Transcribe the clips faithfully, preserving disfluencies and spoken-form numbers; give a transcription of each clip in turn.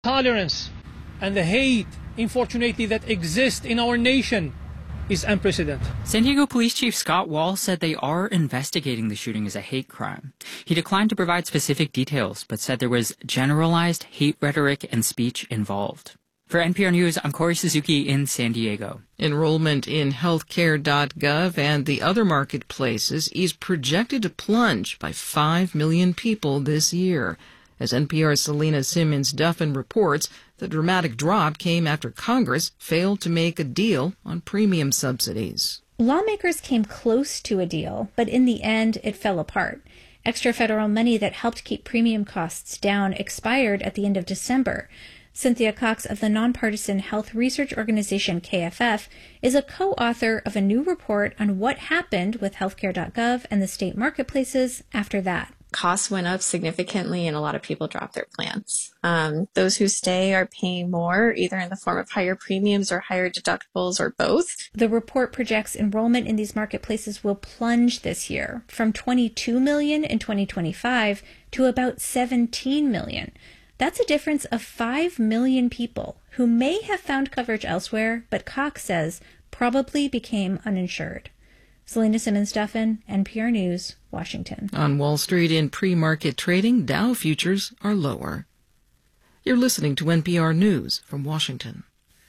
Tolerance and the hate, unfortunately, that exists in our nation is unprecedented. San Diego Police Chief Scott Wall said they are investigating the shooting as a hate crime. He declined to provide specific details, but said there was generalized hate rhetoric and speech involved. For N P R News, I'm Corey Suzuki in San Diego. Enrollment in healthcare dot gov and the other marketplaces is projected to plunge by five million people this year. As N P R's Selena Simmons-Duffin reports, the dramatic drop came after Congress failed to make a deal on premium subsidies. Lawmakers came close to a deal, but in the end, it fell apart. Extra federal money that helped keep premium costs down expired at the end of December. Cynthia Cox of the nonpartisan health research organization K F F is a co-author of a new report on what happened with healthcare dot gov and the state marketplaces after that. Costs went up significantly and a lot of people dropped their plans. Um, those who stay are paying more, either in the form of higher premiums or higher deductibles or both. The report projects enrollment in these marketplaces will plunge this year from twenty-two million in twenty twenty-five to about seventeen million. That's a difference of five million people who may have found coverage elsewhere, but Cox says probably became uninsured. Selena Simmons-Duffin, N P R News, Washington. On Wall Street in pre-market trading, Dow futures are lower. You're listening to N P R News from Washington.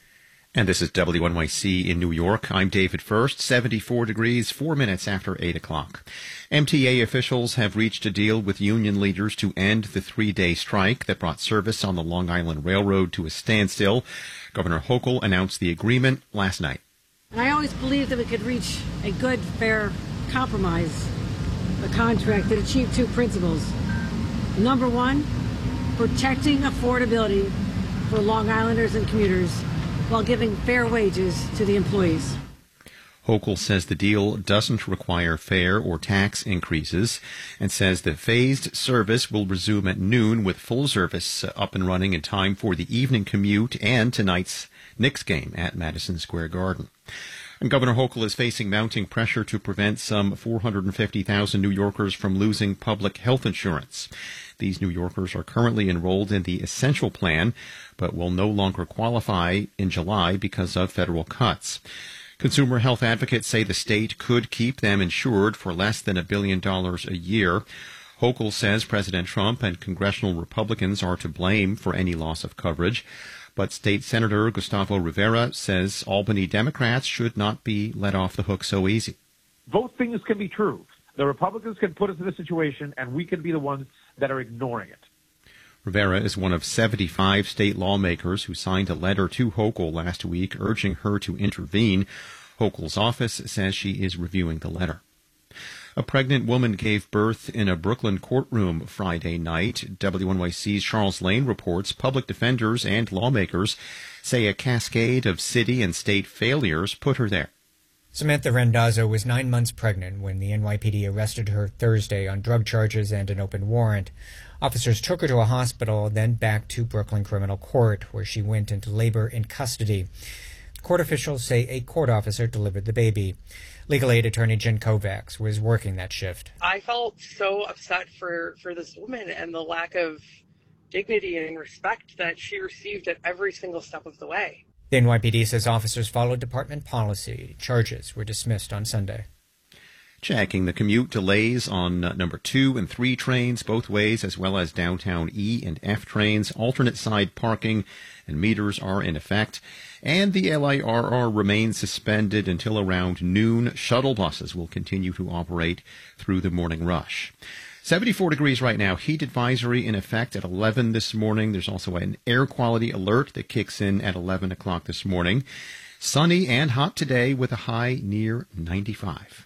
And this is W N Y C in New York. I'm David First, seventy-four degrees, four minutes after eight o'clock. M T A officials have reached a deal with union leaders to end the three-day strike that brought service on the Long Island Railroad to a standstill. Governor Hochul announced the agreement last night. And I always believed that we could reach a good, fair compromise, a contract that achieved two principles. Number one, protecting affordability for Long Islanders and commuters while giving fair wages to the employees. Hochul says the deal doesn't require fare or tax increases and says the phased service will resume at noon with full service up and running in time for the evening commute and tonight's Knicks game at Madison Square Garden. And Governor Hochul is facing mounting pressure to prevent some four hundred fifty thousand New Yorkers from losing public health insurance. These New Yorkers are currently enrolled in the Essential Plan, but will no longer qualify in July because of federal cuts. Consumer health advocates say the state could keep them insured for less than a billion dollars a year. Hochul says President Trump and congressional Republicans are to blame for any loss of coverage. But State Senator Gustavo Rivera says Albany Democrats should not be let off the hook so easy. Both things can be true. The Republicans can put us in a situation, and we can be the ones that are ignoring it. Rivera is one of seventy-five state lawmakers who signed a letter to Hochul last week urging her to intervene. Hochul's office says she is reviewing the letter. A pregnant woman gave birth in a Brooklyn courtroom Friday night. W N Y C's Charles Lane reports public defenders and lawmakers say a cascade of city and state failures put her there. Samantha Randazzo was nine months pregnant when the N Y P D arrested her Thursday on drug charges and an open warrant. Officers took her to a hospital, then back to Brooklyn Criminal Court, where she went into labor in custody. Court officials say a court officer delivered the baby. Legal aid attorney Jen Kovacs was working that shift. I felt so upset for, for this woman and the lack of dignity and respect that she received at every single step of the way. The N Y P D says officers followed department policy. Charges were dismissed on Sunday. Checking the commute, delays on uh, number two and three trains both ways, as well as downtown E and F trains. Alternate side parking and meters are in effect. And the L I R R remains suspended until around noon. Shuttle buses will continue to operate through the morning rush. seventy-four degrees right now. Heat advisory in effect at eleven this morning. There's also an air quality alert that kicks in at eleven o'clock this morning. Sunny and hot today with a high near ninety-five.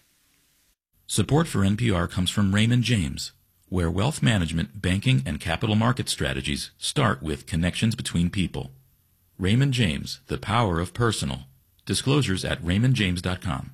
Support for N P R comes from Raymond James, where wealth management, banking, and capital market strategies start with connections between people. Raymond James, the power of personal. Disclosures at raymond james dot com.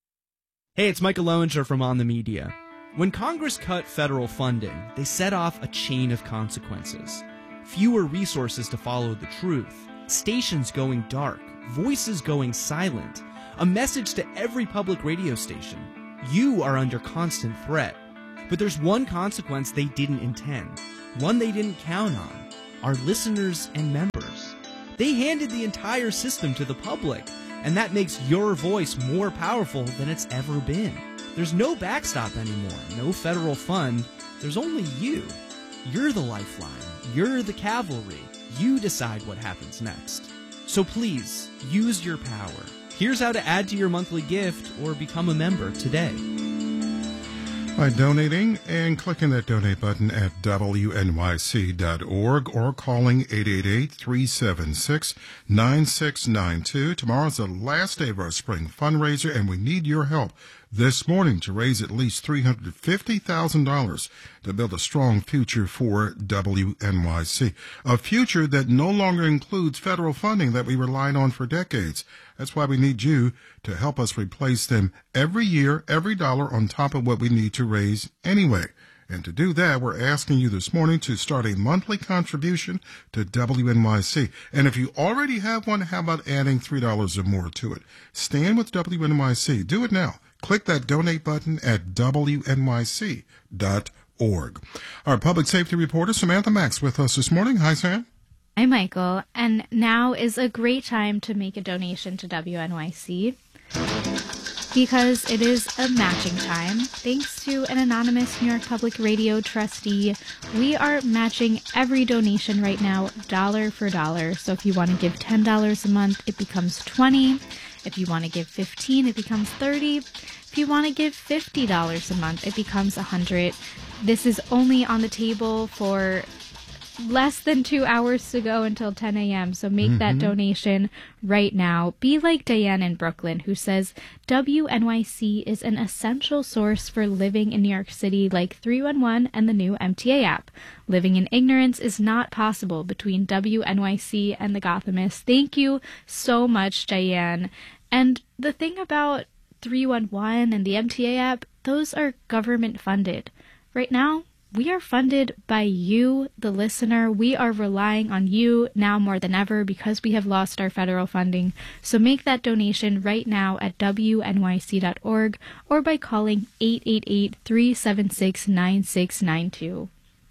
Hey, it's Michael Lowinger from On the Media. When Congress cut federal funding, they set off a chain of consequences. Fewer resources to follow the truth, stations going dark, voices going silent, a message to every public radio station. You are under constant threat. But there's one consequence they didn't intend, one they didn't count on. our listeners and members. They handed the entire system to the public, and that makes your voice more powerful than it's ever been. There's no backstop anymore, no federal fund. There's only you. You're the lifeline. You're the cavalry. You decide what happens next. So please, use your power. Here's how to add to your monthly gift or become a member today. By donating and clicking that donate button at W N Y C dot org or calling eight eight eight, three seven six, nine six nine two. Tomorrow's the last day of our spring fundraiser, and we need your help this morning to raise at least three hundred fifty thousand dollars to build a strong future for W N Y C, a future that no longer includes federal funding that we relied on for decades. That's why we need you to help us replace them every year, every dollar on top of what we need to raise anyway. And to do that, we're asking you this morning to start a monthly contribution to W N Y C. And if you already have one, how about adding three dollars or more to it? Stand with W N Y C. Do it now. Click that donate button at W N Y C dot org. Our public safety reporter, Samantha Max, with us this morning. Hi, Sam. Hi, Michael. And now is a great time to make a donation to W N Y C because it is a matching time. Thanks to an anonymous New York Public Radio trustee, we are matching every donation right now, dollar for dollar. So if you want to give ten dollars a month, it becomes twenty dollars. If you want to give fifteen dollars, it becomes thirty dollars. If you want to give fifty dollars a month, it becomes one hundred dollars. This is only on the table for less than two hours to go until ten a.m. So make mm-hmm. that donation right now. Be like Diane in Brooklyn, who says W N Y C is an essential source for living in New York City, like three one one and the new M T A app. Living in ignorance is not possible between W N Y C and the Gothamists. Thank you so much, Diane. And the thing about three one one and the M T A app, those are government funded. Right now, we are funded by you, the listener. We are relying on you now more than ever because we have lost our federal funding. So make that donation right now at W N Y C dot org or by calling eight eight eight, three seven six, nine six nine two.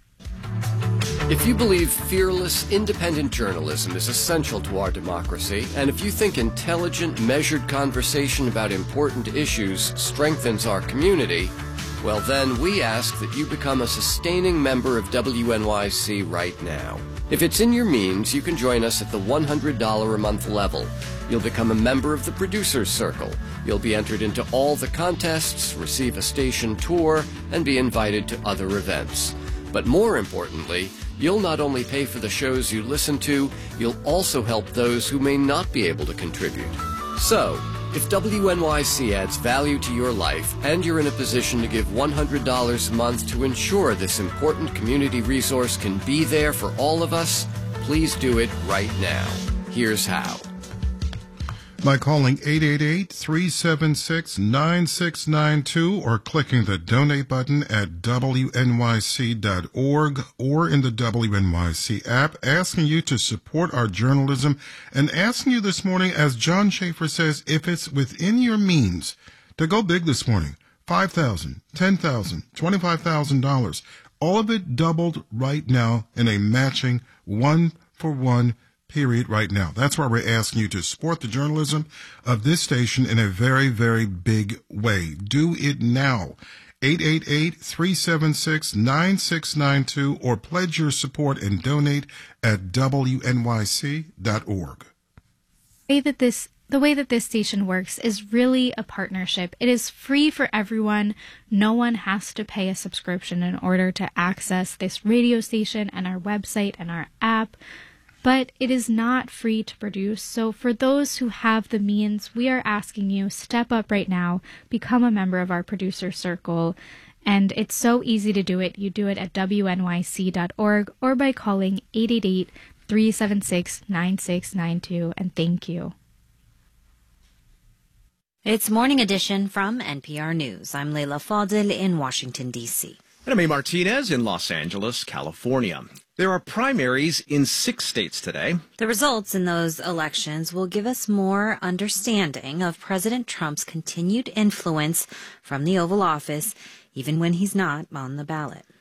If you believe fearless, independent journalism is essential to our democracy, and if you think intelligent, measured conversation about important issues strengthens our community, well then we ask that you become a sustaining member of W N Y C right now. If it's in your means, you can join us at the one hundred dollars a month level. You'll become a member of the Producers Circle. You'll be entered into all the contests, receive a station tour, and be invited to other events. But more importantly, you'll not only pay for the shows you listen to, you'll also help those who may not be able to contribute. So, if W N Y C adds value to your life and you're in a position to give one hundred dollars a month to ensure this important community resource can be there for all of us, please do it right now. Here's how. By calling eight eight eight, three seven six, nine six nine two or clicking the donate button at W N Y C dot org or in the W N Y C app, asking you to support our journalism and asking you this morning, as John Schaefer says, if it's within your means, to go big this morning. five thousand dollars, ten thousand dollars, twenty-five thousand dollars. All of it doubled right now in a matching one-for-one period right now. That's why we're asking you to support the journalism of this station in a very, very big way. Do it now. eight eight eight, three seven six, nine six nine two or pledge your support and donate at W N Y C dot org. The way that this The way that this station works is really a partnership. It is free for everyone. No one has to pay a subscription in order to access this radio station and our website and our app. But it is not free to produce. So for those who have the means, we are asking you, step up right now, become a member of our producer circle. And it's so easy to do it. You do it at W N Y C dot org or by calling eight eight eight, three seven six, nine six nine two. And thank you. It's Morning Edition from N P R News. I'm Leila Fadil in Washington, D C. And I'm A. Martinez in Los Angeles, California. There are primaries in six states today. The results in those elections will give us more understanding of President Trump's continued influence from the Oval Office, even when he's not on the ballot.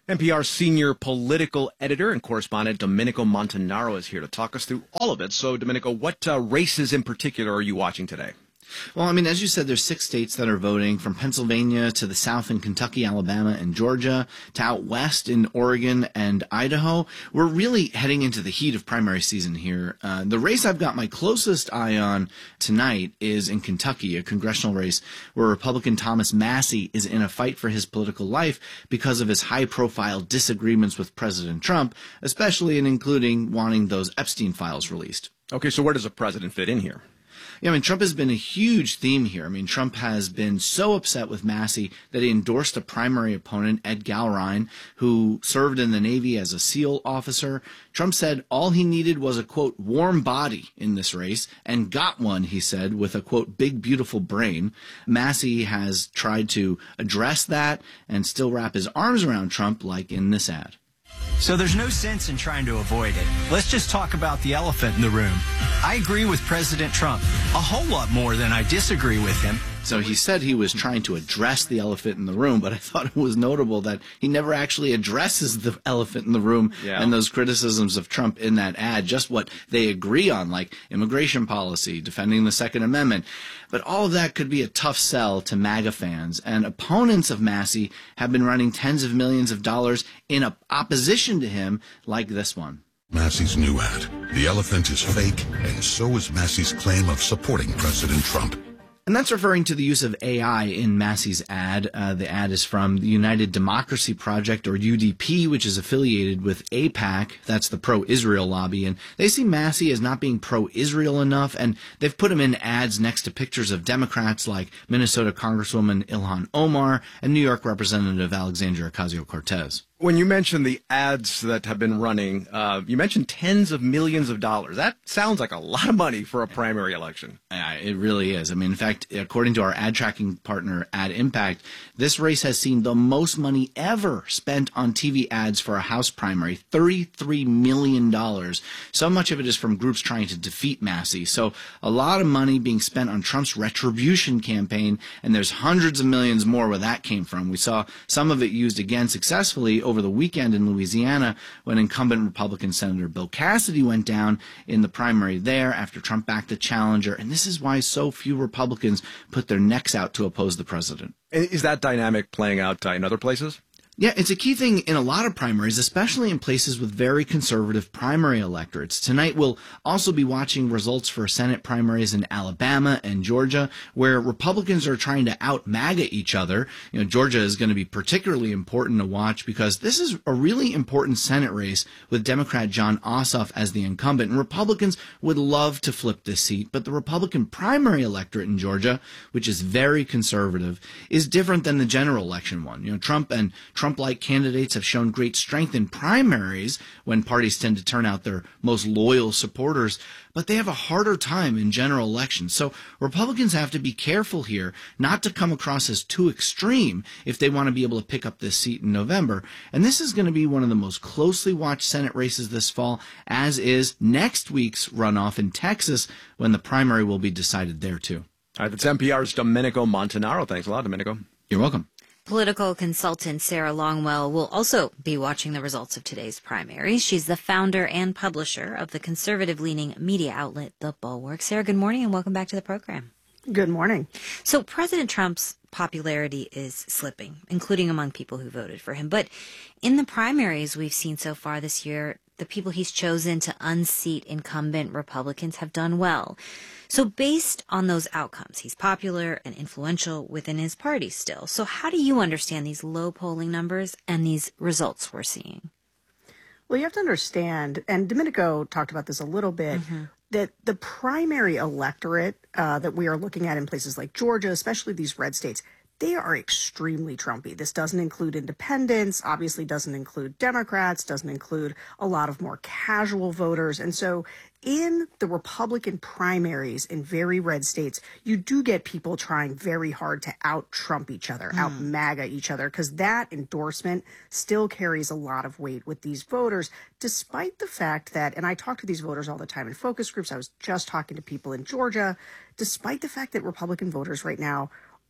N P R senior political editor and correspondent Domenico Montanaro is here to talk us through all of it. So, Domenico, what uh, races in particular are you watching today? Well, I mean, as you said, there's six states that are voting, from Pennsylvania to the south in Kentucky, Alabama, and Georgia, to out west in Oregon and Idaho. We're really heading into the heat of primary season here. Uh, the race I've got my closest eye on tonight is in Kentucky, a congressional race where Republican Thomas Massie is in a fight for his political life because of his high-profile disagreements with President Trump, especially and including wanting those Epstein files released. Okay, so where does the president fit in here? Yeah, I mean, Trump has been a huge theme here. I mean, Trump has been so upset with Massie that he endorsed a primary opponent, Ed Gallrein, who served in the Navy as a SEAL officer. Trump said all he needed was a, quote, warm body in this race, and got one, he said, with a, quote, big, beautiful brain. Massie has tried to address that and still wrap his arms around Trump, like in this ad. So there's no sense in trying to avoid it. Let's just talk about the elephant in the room. I agree with President Trump a whole lot more than I disagree with him. So he said he was trying to address the elephant in the room, but I thought it was notable that he never actually addresses the elephant in the room yeah. and those criticisms of Trump in that ad, just what they agree on, like immigration policy, defending the Second Amendment. But all of that could be a tough sell to MAGA fans, and opponents of Massie have been running tens of millions of dollars in opposition to him, like this one. Massie's new ad. The elephant is fake, and so is Massie's claim of supporting President Trump. And that's referring to the use of A I in Massie's ad. Uh, the ad is from the United Democracy Project, or U D P, which is affiliated with AIPAC. That's the pro-Israel lobby. And they see Massie as not being pro-Israel enough, and they've put him in ads next to pictures of Democrats like Minnesota Congresswoman Ilhan Omar and New York Representative Alexandria Ocasio-Cortez. When you mentioned the ads that have been running, uh, you mentioned tens of millions of dollars. That sounds like a lot of money for a primary election. Yeah, it really is. I mean, in fact, according to our ad tracking partner, Ad Impact, this race has seen the most money ever spent on T V ads for a House primary, thirty-three million dollars. So much of it is from groups trying to defeat Massie. So a lot of money being spent on Trump's retribution campaign, and there's hundreds of millions more where that came from. We saw some of it used again successfully over the weekend in Louisiana when incumbent Republican Senator Bill Cassidy went down in the primary there after Trump backed a challenger. And this is why so few Republicans put their necks out to oppose the president. Is that dynamic playing out uh, in other places? Yeah, it's a key thing in a lot of primaries, especially in places with very conservative primary electorates. Tonight, we'll also be watching results for Senate primaries in Alabama and Georgia, where Republicans are trying to out-MAGA each other. You know, Georgia is going to be particularly important to watch because this is a really important Senate race with Democrat Jon Ossoff as the incumbent. And Republicans would love to flip this seat, but the Republican primary electorate in Georgia, which is very conservative, is different than the general election one. You know, Trump and Trump-like candidates have shown great strength in primaries when parties tend to turn out their most loyal supporters, but they have a harder time in general elections. So Republicans have to be careful here not to come across as too extreme if they want to be able to pick up this seat in November. And this is going to be one of the most closely watched Senate races this fall, as is next week's runoff in Texas when the primary will be decided there too. All right, that's N P R's Domenico Montanaro. Thanks a lot, Domenico. You're welcome. Political consultant Sarah Longwell will also be watching the results of today's primaries. She's the founder and publisher of the conservative-leaning media outlet, The Bulwark. Sarah, good morning and welcome back to the program. Good morning. So President Trump's popularity is slipping, including among people who voted for him. But in the primaries we've seen so far this year, the people he's chosen to unseat incumbent Republicans have done well. So based on those outcomes, he's popular and influential within his party still. So how do you understand these low polling numbers and these results we're seeing? Well, you have to understand, and Domenico talked about this a little bit, mm-hmm. that the primary electorate uh, that we are looking at in places like Georgia, especially these red states, they are extremely Trumpy. This doesn't include independents, obviously doesn't include Democrats, doesn't include a lot of more casual voters. And so in the Republican primaries in very red states, you do get people trying very hard to out-Trump each other, mm. out-MAGA each other, because that endorsement still carries a lot of weight with these voters, despite the fact that, and I talk to these voters all the time in focus groups, I was just talking to people in Georgia, despite the fact that Republican voters right now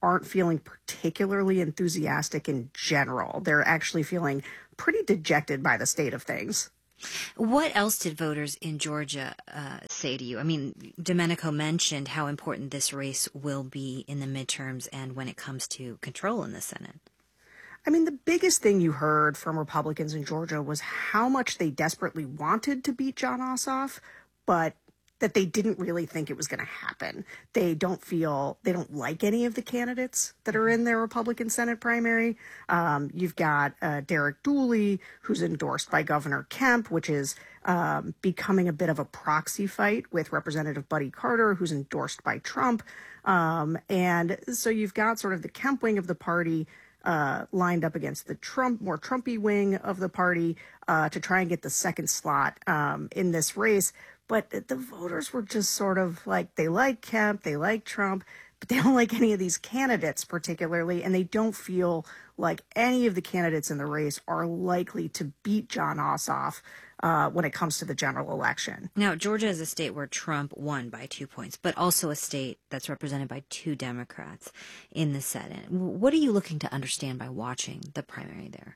aren't feeling particularly enthusiastic in general. They're actually feeling pretty dejected by the state of things. What else did voters in Georgia uh, say to you? I mean, Domenico mentioned how important this race will be in the midterms and when it comes to control in the Senate. I mean, the biggest thing you heard from Republicans in Georgia was how much they desperately wanted to beat Jon Ossoff, but that they didn't really think it was going to happen. They don't feel, they don't like any of the candidates that are in their Republican Senate primary. Um, you've got uh, Derek Dooley, who's endorsed by Governor Kemp, which is um, becoming a bit of a proxy fight with Representative Buddy Carter, who's endorsed by Trump. Um, and so you've got sort of the Kemp wing of the party uh, lined up against the Trump, more Trumpy wing of the party uh, to try and get the second slot um, in this race. But the voters were just sort of like, they like Kemp, they like Trump, but they don't like any of these candidates particularly, and they don't feel like any of the candidates in the race are likely to beat Jon Ossoff uh, when it comes to the general election. Now, Georgia is a state where Trump won by two points, but also a state that's represented by two Democrats in the Senate. What are you looking to understand by watching the primary there?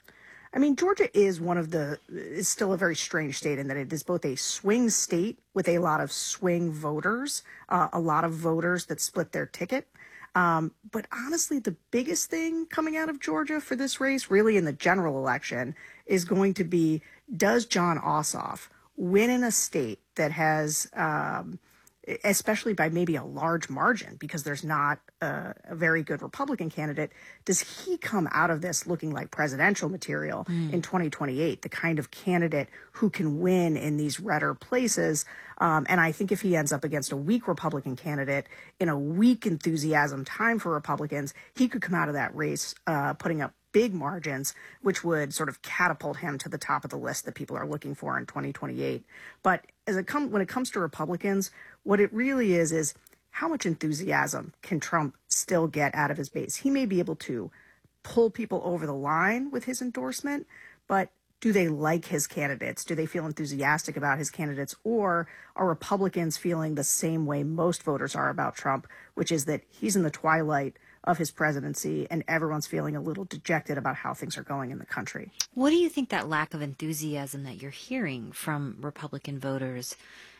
I mean, Georgia is one of the, is still a very strange state in that it is both a swing state with a lot of swing voters, uh, a lot of voters that split their ticket. Um, but honestly, the biggest thing coming out of Georgia for this race, really in the general election, is going to be, does Jon Ossoff win in a state that has, um, especially by maybe a large margin, because there's not a, a very good Republican candidate, does he come out of this looking like presidential material mm. in twenty twenty-eight, the kind of candidate who can win in these redder places? Um, and I think if he ends up against a weak Republican candidate in a weak enthusiasm time for Republicans, he could come out of that race uh, putting up big margins, which would sort of catapult him to the top of the list that people are looking for in twenty twenty-eight. But as it come, when it comes to Republicans, what it really is, is how much enthusiasm can Trump still get out of his base? He may be able to pull people over the line with his endorsement, but do they like his candidates? Do they feel enthusiastic about his candidates? Or are Republicans feeling the same way most voters are about Trump, which is that he's in the twilight of his presidency and everyone's feeling a little dejected about how things are going in the country? What do you think that lack of enthusiasm that you're hearing from Republican voters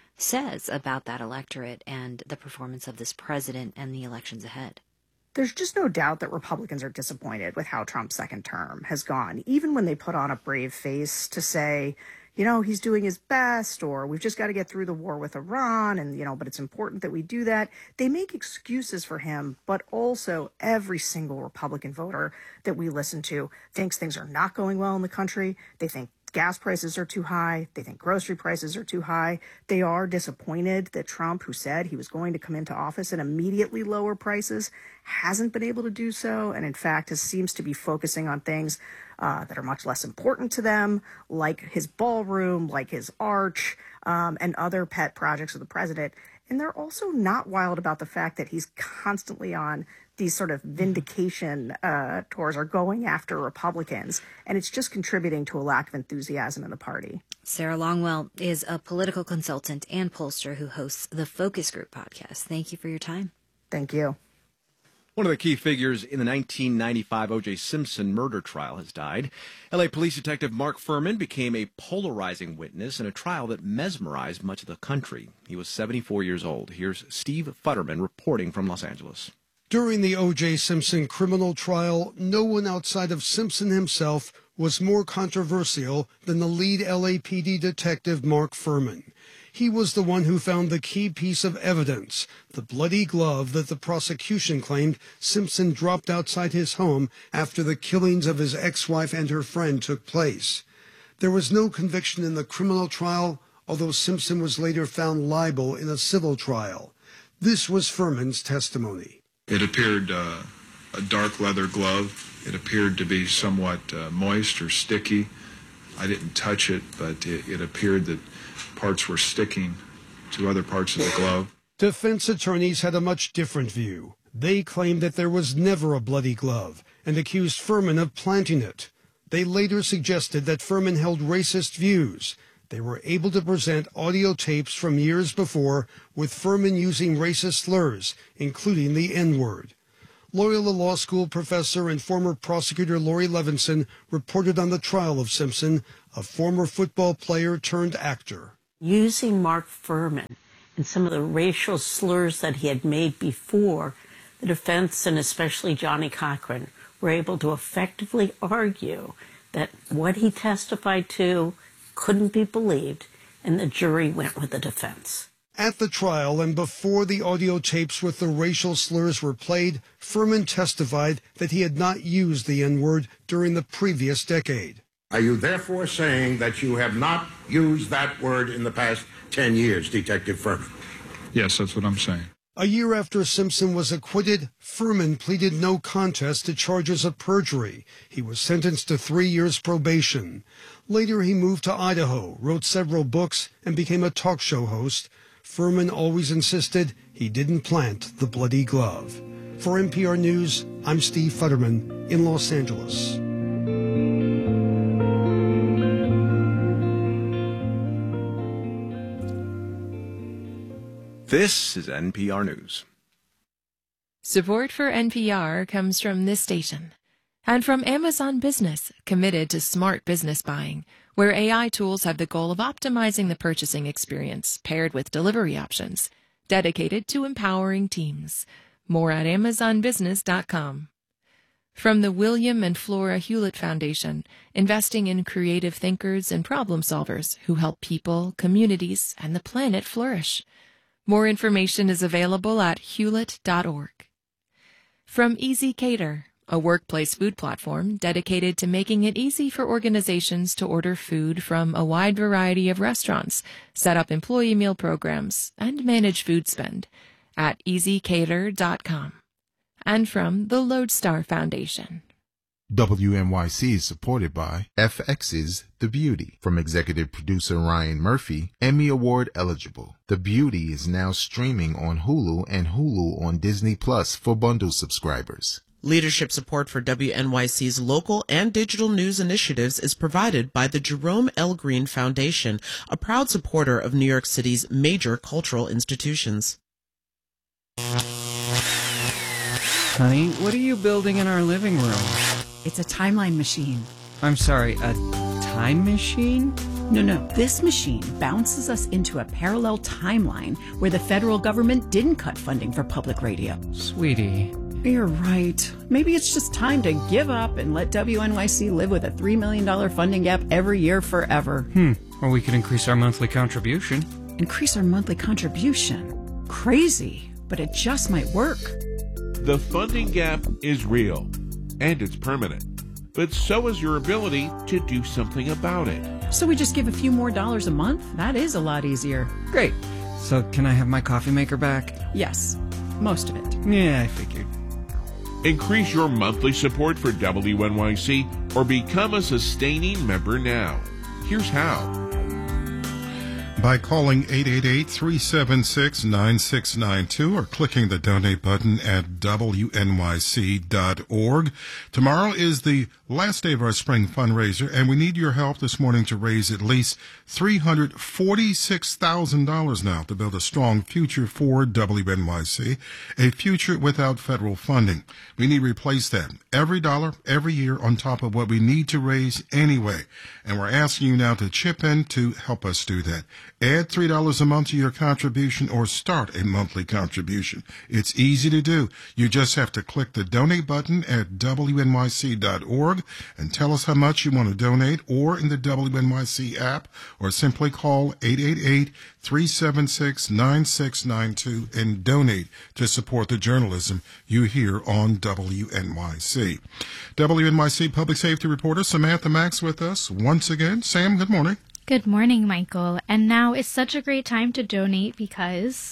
says about that electorate and the performance of this president and the elections ahead? There's just no doubt that Republicans are disappointed with how Trump's second term has gone, even when they put on a brave face to say, you know, he's doing his best, or we've just got to get through the war with Iran, and, you know, but it's important that we do that. They make excuses for him, but also every single Republican voter that we listen to thinks things are not going well in the country. They think gas prices are too high. They think grocery prices are too high. They are disappointed that Trump, who said he was going to come into office and immediately lower prices, hasn't been able to do so, and in fact has, seems to be focusing on things uh, that are much less important to them, like his ballroom, like his arch, um, and other pet projects of the president. And they're also not wild about the fact that he's constantly on these sort of vindication uh, tours, or going after Republicans. And it's just contributing to a lack of enthusiasm in the party. Sarah Longwell is a political consultant and pollster who hosts the Focus Group podcast. Thank you for your time. Thank you. One of the key figures in the nineteen ninety-five O J Simpson murder trial has died. L A Police Detective Mark Furman became a polarizing witness in a trial that mesmerized much of the country. He was seventy-four years old. Here's Steve Futterman reporting from Los Angeles. During the O J Simpson criminal trial, no one outside of Simpson himself was more controversial than the lead L A P D detective Mark Furman. He was the one who found the key piece of evidence, the bloody glove that the prosecution claimed Simpson dropped outside his home after the killings of his ex-wife and her friend took place. There was no conviction in the criminal trial, although Simpson was later found liable in a civil trial. This was Furman's testimony. It appeared uh, a dark leather glove. It appeared to be somewhat uh, moist or sticky. I didn't touch it, but it, it appeared that parts were sticking to other parts of the glove. Defense attorneys had a much different view. They claimed that there was never a bloody glove and accused Furman of planting it. They later suggested that Furman held racist views. They were able to present audio tapes from years before with Furman using racist slurs, including the N-word. Loyola Law School professor and former prosecutor Laurie Levinson reported on the trial of Simpson, a former football player turned actor. Using Mark Furman and some of the racial slurs that he had made before, the defense and especially Johnny Cochran were able to effectively argue that what he testified to couldn't be believed, and the jury went with the defense. At the trial and before the audio tapes with the racial slurs were played, Furman testified that he had not used the N-word during the previous decade. Are you therefore saying that you have not used that word in the past ten years, Detective Furman? Yes, that's what I'm saying. A year after Simpson was acquitted, Furman pleaded no contest to charges of perjury. He was sentenced to three years probation. Later, he moved to Idaho, wrote several books, and became a talk show host. Furman always insisted he didn't plant the bloody glove. For N P R News, I'm Steve Futterman in Los Angeles. This is N P R News. Support for N P R comes from this station and from Amazon Business, committed to smart business buying, where A I tools have the goal of optimizing the purchasing experience paired with delivery options, dedicated to empowering teams. More at amazon business dot com. From the William and Flora Hewlett Foundation, investing in creative thinkers and problem solvers who help people, communities, and the planet flourish. More information is available at hewlett dot org. From Easy Cater, a workplace food platform dedicated to making it easy for organizations to order food from a wide variety of restaurants, set up employee meal programs, and manage food spend at easy cater dot com. And from the Lodestar Foundation. W N Y C is supported by F X's The Beauty. From executive producer Ryan Murphy, Emmy Award eligible. The Beauty is now streaming on Hulu and Hulu on Disney Plus for bundle subscribers. Leadership support for W N Y C's local and digital news initiatives is provided by the Jerome L. Green Foundation, a proud supporter of New York City's major cultural institutions. Honey, what are you building in our living room? It's a timeline machine. I'm sorry, a time machine? No, no. This machine bounces us into a parallel timeline where the federal government didn't cut funding for public radio. Sweetie. You're right. Maybe it's just time to give up and let W N Y C live with a three million dollars funding gap every year forever. Hmm. Or we could increase our monthly contribution. Increase our monthly contribution? Crazy, but it just might work. The funding gap is real, and it's permanent. But so is your ability to do something about it. So we just give a few more dollars a month? That is a lot easier. Great. So can I have my coffee maker back? Yes. Most of it. Yeah, I figured. Increase your monthly support for W N Y C or become a sustaining member now. Here's how. By calling eight eight eight, three seven six, nine six nine two or clicking the donate button at W N Y C dot org. Tomorrow is the last day of our spring fundraiser, and we need your help this morning to raise at least three hundred forty-six thousand dollars now to build a strong future for W N Y C, a future without federal funding. We need to replace that every dollar, every year on top of what we need to raise anyway. And we're asking you now to chip in to help us do that. Add three dollars a month to your contribution or start a monthly contribution. It's easy to do. You just have to click the donate button at W N Y C dot org and tell us how much you want to donate, or in the W N Y C app, or simply call eight eight eight, three seven six, nine six nine two and donate to support the journalism you hear on W N Y C. W N Y C public safety reporter Samantha Max with us once again. Sam, good morning. Good morning, Michael. And now is such a great time to donate because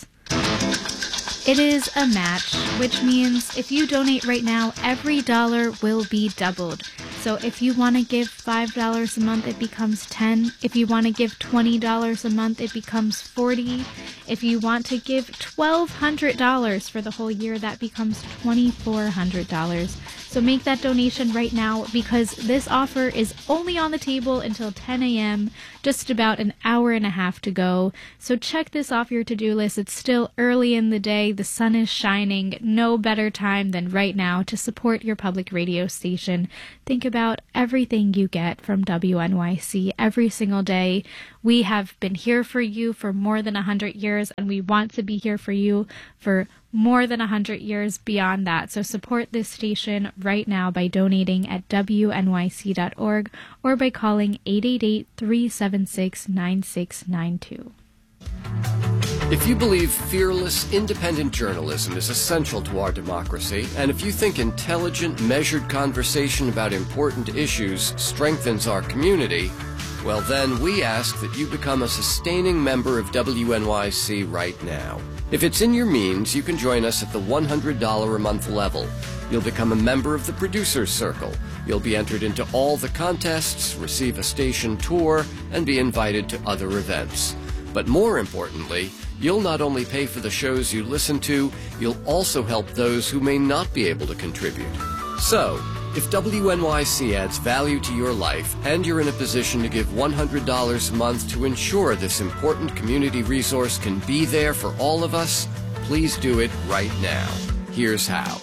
it is a match, which means if you donate right now, every dollar will be doubled. So if you want to give five dollars a month, it becomes ten dollars. If you want to give twenty dollars a month, it becomes forty dollars. If you want to give twelve hundred dollars for the whole year, that becomes twenty-four hundred dollars. So make that donation right now, because this offer is only on the table until ten a.m., just about an hour and a half to go. So check this off your to-do list. It's still early in the day. The sun is shining. No better time than right now to support your public radio station. Think about everything you get from W N Y C every single day. We have been here for you for more than one hundred years, and we want to be here for you for more than one hundred years beyond that. So support this station right now by donating at W N Y C dot org or by calling eight eight eight, three seven six, nine six nine two. If you believe fearless, independent journalism is essential to our democracy, and if you think intelligent, measured conversation about important issues strengthens our community, well then we ask that you become a sustaining member of W N Y C right now. If it's in your means, you can join us at the one hundred dollars a month level. You'll become a member of the Producers Circle. You'll be entered into all the contests, receive a station tour, and be invited to other events. But more importantly, you'll not only pay for the shows you listen to, you'll also help those who may not be able to contribute. So, if W N Y C adds value to your life and you're in a position to give one hundred dollars a month to ensure this important community resource can be there for all of us, please do it right now. Here's how.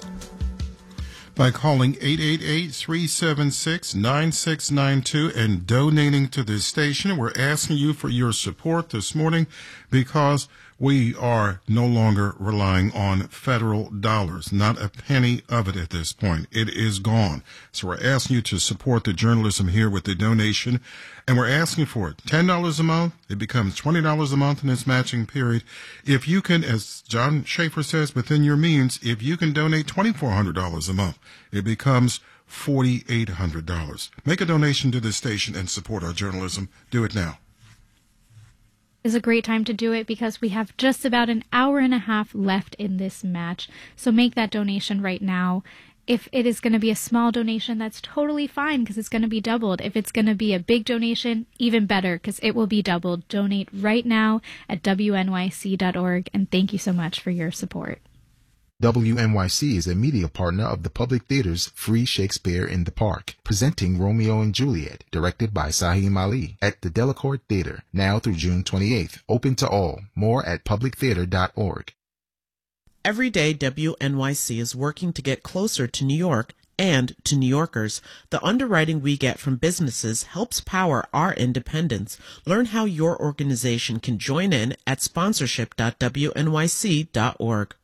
By calling eight eight eight, three seven six, nine six nine two and donating to this station. We're asking you for your support this morning because we are no longer relying on federal dollars, not a penny of it at this point. It is gone. So we're asking you to support the journalism here with the donation, and we're asking for it. ten dollars a month, it becomes twenty dollars a month in this matching period. If you can, as John Schaefer says, within your means, if you can donate twenty-four hundred dollars a month, it becomes forty-eight hundred dollars. Make a donation to this station and support our journalism. Do it now. Is a great time to do it because we have just about an hour and a half left in this match. So make that donation right now. If it is going to be a small donation, that's totally fine because it's going to be doubled. If it's going to be a big donation, even better because it will be doubled. Donate right now at W N Y C dot org, and thank you so much for your support. W N Y C is a media partner of the Public Theater's Free Shakespeare in the Park, presenting Romeo and Juliet, directed by Sahim Ali, at the Delacorte Theater, now through June twenty-eighth. Open to all. More at public theater dot org. Every day, W N Y C is working to get closer to New York and to New Yorkers. The underwriting we get from businesses helps power our independence. Learn how your organization can join in at sponsorship dot W N Y C dot org.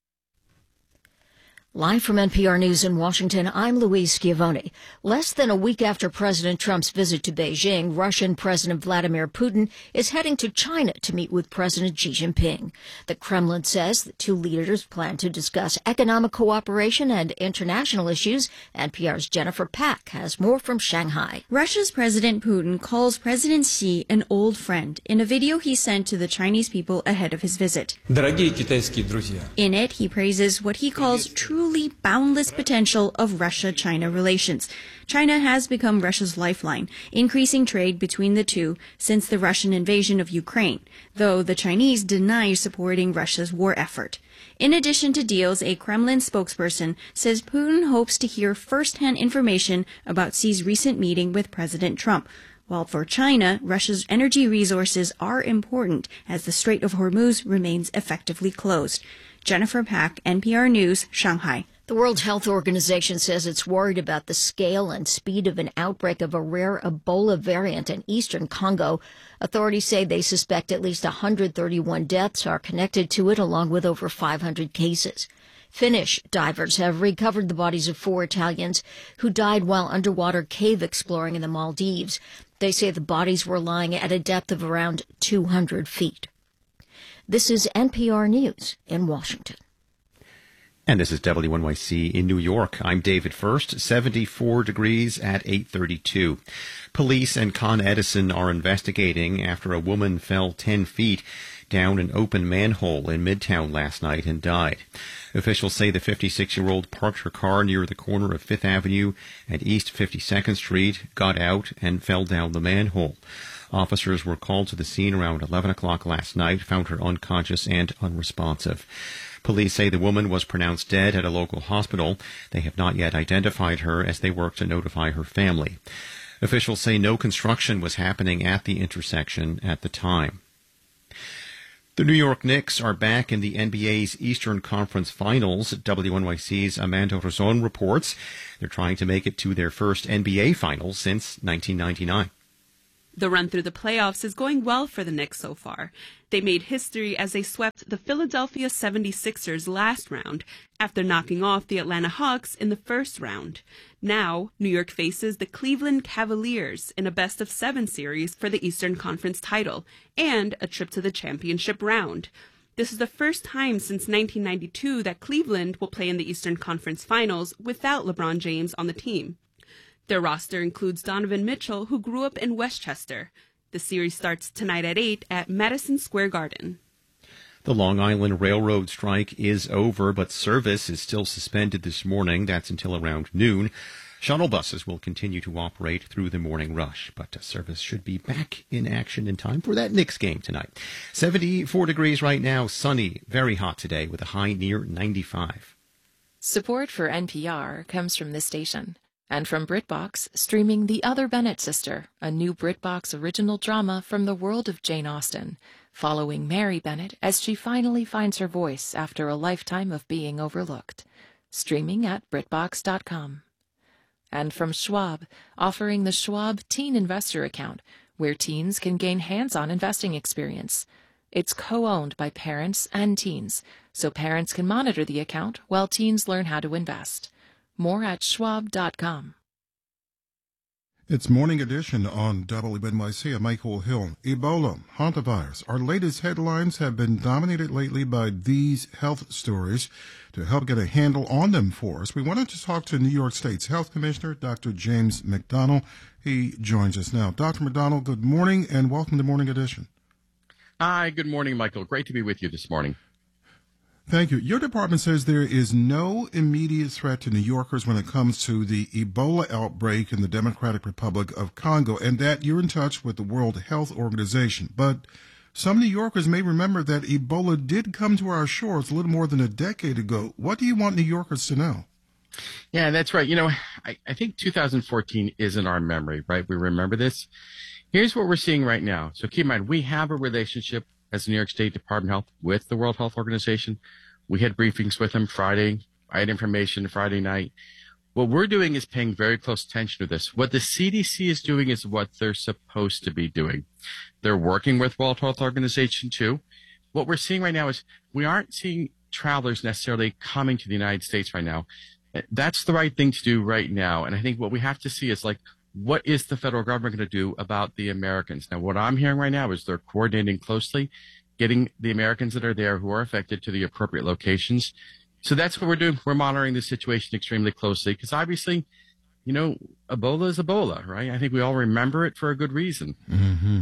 Live from N P R News in Washington, I'm Louise Schiavone. Less than a week after President Trump's visit to Beijing, Russian President Vladimir Putin is heading to China to meet with President Xi Jinping. The Kremlin says the two leaders plan to discuss economic cooperation and international issues. N P R's Jennifer Pack has more from Shanghai. Russia's President Putin calls President Xi an old friend in a video he sent to the Chinese people ahead of his visit. Дорогие китайские друзья. In it, he praises what he calls true boundless potential of Russia-China relations. China has become Russia's lifeline, increasing trade between the two since the Russian invasion of Ukraine, though the Chinese deny supporting Russia's war effort. In addition to deals, a Kremlin spokesperson says Putin hopes to hear first-hand information about Xi's recent meeting with President Trump. While for China, Russia's energy resources are important as the Strait of Hormuz remains effectively closed. Jennifer Pack, N P R News, Shanghai. The World Health Organization says it's worried about the scale and speed of an outbreak of a rare Ebola variant in eastern Congo. Authorities say they suspect at least one hundred thirty-one deaths are connected to it, along with over five hundred cases. Finnish divers have recovered the bodies of four Italians who died while underwater cave exploring in the Maldives. They say the bodies were lying at a depth of around two hundred feet. This is N P R News in Washington. And this is W N Y C in New York. I'm David First, seventy-four degrees at eight thirty-two. Police and Con Edison are investigating after a woman fell ten feet down an open manhole in Midtown last night and died. Officials say the fifty-six-year-old parked her car near the corner of Fifth Avenue and East fifty-second Street, got out, and fell down the manhole. Officers were called to the scene around eleven o'clock last night, found her unconscious and unresponsive. Police say the woman was pronounced dead at a local hospital. They have not yet identified her as they work to notify her family. Officials say no construction was happening at the intersection at the time. The New York Knicks are back in the N B A's Eastern Conference Finals. W N Y C's Amanda Rozon reports they're trying to make it to their first N B A Finals since nineteen ninety-nine. The run through the playoffs is going well for the Knicks so far. They made history as they swept the Philadelphia seventy-sixers last round after knocking off the Atlanta Hawks in the first round. Now, New York faces the Cleveland Cavaliers in a best-of-seven series for the Eastern Conference title and a trip to the championship round. This is the first time since nineteen ninety-two that Cleveland will play in the Eastern Conference Finals without LeBron James on the team. Their roster includes Donovan Mitchell, who grew up in Westchester. The series starts tonight at eight at Madison Square Garden. The Long Island Railroad strike is over, but service is still suspended this morning. That's until around noon. Shuttle buses will continue to operate through the morning rush, but service should be back in action in time for that Knicks game tonight. seventy-four degrees right now, sunny, very hot today with a high near ninety-five. Support for N P R comes from this station. And from BritBox, streaming The Other Bennett Sister, a new BritBox original drama from the world of Jane Austen, following Mary Bennett as she finally finds her voice after a lifetime of being overlooked. Streaming at Britbox dot com. And from Schwab, offering the Schwab Teen Investor Account, where teens can gain hands-on investing experience. It's co-owned by parents and teens, so parents can monitor the account while teens learn how to invest. More at Schwab dot com. It's Morning Edition on W N Y C. I'm Michael Hill. Ebola, hantavirus. Our latest headlines have been dominated lately by these health stories. To help get a handle on them for us, we wanted to talk to New York State's Health Commissioner, Doctor James McDonnell. He joins us now. Doctor McDonnell, good morning and welcome to Morning Edition. Hi, good morning, Michael. Great to be with you this morning. Thank you. Your department says there is no immediate threat to New Yorkers when it comes to the Ebola outbreak in the Democratic Republic of Congo, and that you're in touch with the World Health Organization. But some New Yorkers may remember that Ebola did come to our shores a little more than a decade ago. What do you want New Yorkers to know? Yeah, that's right. You know, I, I think two thousand fourteen is in our memory, right? We remember this. Here's what we're seeing right now. So keep in mind, we have a relationship as the New York State Department of Health with the World Health Organization. We had briefings with them Friday. I had information Friday night. What we're doing is paying very close attention to this. What the C D C is doing is what they're supposed to be doing. They're working with World Health Organization too. What we're seeing right now is we aren't seeing travelers necessarily coming to the United States right now. That's the right thing to do right now. And I think what we have to see is like, what is the federal government going to do about the Americans? Now, what I'm hearing right now is they're coordinating closely, getting the Americans that are there who are affected to the appropriate locations. So that's what we're doing. We're monitoring the situation extremely closely because obviously, you know, Ebola is Ebola, right? I think we all remember it for a good reason. Mm-hmm.